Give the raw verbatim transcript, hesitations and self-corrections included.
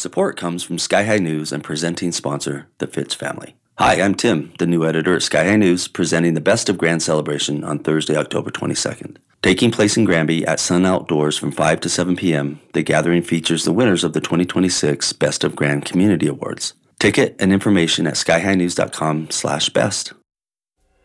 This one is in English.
Support comes from Sky High News and presenting sponsor, the Fitz family. Hi, I'm Tim, the new editor at Sky High News, presenting the Best of Grand celebration on Thursday, October twenty-second. Taking place in Granby at Sun Outdoors from five to seven p.m., the gathering features the winners of the twenty twenty-six Best of Grand Community Awards. Ticket and information at sky high news dot com slash best.